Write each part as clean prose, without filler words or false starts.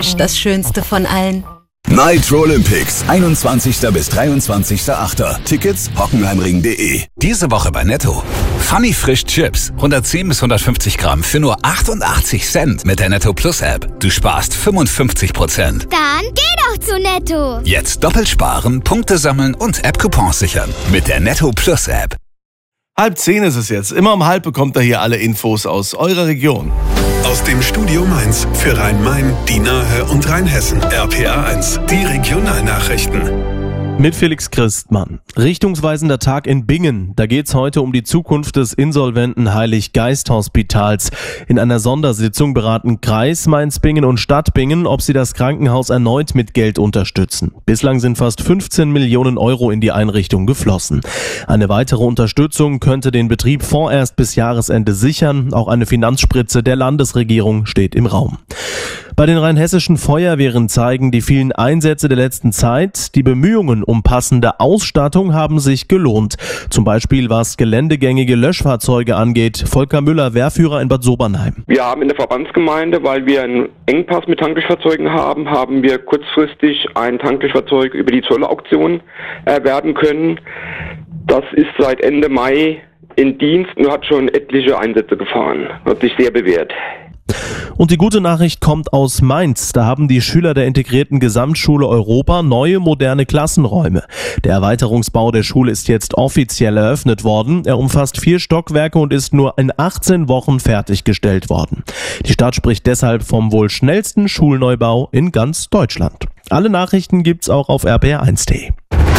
frisch das Schönste von allen. Night Olympics, 21. bis 23.8. Tickets hockenheimring.de. Diese Woche bei Netto. Funny Frisch Chips, 110 bis 150 Gramm für nur 88 Cent mit der Netto Plus App. Du sparst 55%. Dann geh doch zu Netto. Jetzt doppelt sparen, Punkte sammeln und App-Coupons sichern mit der Netto Plus App. 9:30 ist es jetzt. Immer um 9:30 bekommt ihr hier alle Infos aus eurer Region. Aus dem Studio Mainz für Rhein-Main, die Nahe und Rheinhessen. RPA 1, die Regionalnachrichten. Mit Felix Christmann. Richtungsweisender Tag in Bingen. Da geht's heute um die Zukunft des insolventen Heilig-Geist-Hospitals. In einer Sondersitzung beraten Kreis Mainz-Bingen und Stadt Bingen, ob sie das Krankenhaus erneut mit Geld unterstützen. Bislang sind fast 15 Millionen Euro in die Einrichtung geflossen. Eine weitere Unterstützung könnte den Betrieb vorerst bis Jahresende sichern. Auch eine Finanzspritze der Landesregierung steht im Raum. Bei den rheinhessischen Feuerwehren zeigen die vielen Einsätze der letzten Zeit, die Bemühungen um passende Ausstattung haben sich gelohnt. Zum Beispiel was geländegängige Löschfahrzeuge angeht. Volker Müller, Wehrführer in Bad Sobernheim. Wir haben in der Verbandsgemeinde, weil wir einen Engpass mit Tanklöschfahrzeugen haben wir kurzfristig ein Tanklöschfahrzeug über die Zollauktion erwerben können. Das ist seit Ende Mai in Dienst und hat schon etliche Einsätze gefahren. Hat sich sehr bewährt. Und die gute Nachricht kommt aus Mainz. Da haben die Schüler der integrierten Gesamtschule Europa neue moderne Klassenräume. Der Erweiterungsbau der Schule ist jetzt offiziell eröffnet worden. Er umfasst 4 Stockwerke und ist nur in 18 Wochen fertiggestellt worden. Die Stadt spricht deshalb vom wohl schnellsten Schulneubau in ganz Deutschland. Alle Nachrichten gibt's auch auf rpr1.de.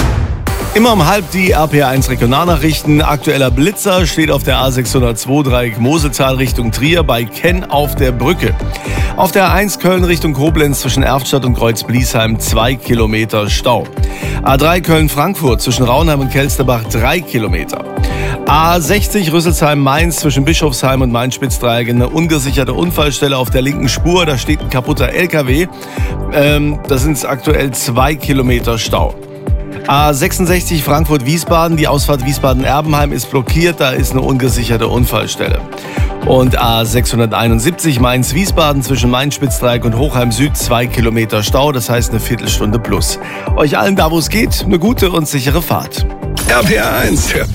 Immer um 9:30 die RPA1 Regionalnachrichten. Aktueller Blitzer steht auf der A602 Dreieck Mosetal Richtung Trier bei Kenn auf der Brücke. Auf der A1 Köln Richtung Koblenz zwischen Erftstadt und Kreuz-Bliesheim 2 Kilometer Stau. A3 Köln-Frankfurt zwischen Raunheim und Kelsterbach 3 Kilometer. A60 Rüsselsheim-Mainz zwischen Bischofsheim und Main-Spitz-Dreieck eine ungesicherte Unfallstelle auf der linken Spur. Da steht ein kaputter LKW. Da sind es aktuell 2 Kilometer Stau. A66 Frankfurt-Wiesbaden, die Ausfahrt Wiesbaden-Erbenheim ist blockiert, da ist eine ungesicherte Unfallstelle. Und A671 Mainz-Wiesbaden zwischen Main-Spitz-Dreieck und Hochheim-Süd 2 Kilometer Stau, das heißt eine Viertelstunde plus. Euch allen da, wo es geht, eine gute und sichere Fahrt. RPA 1.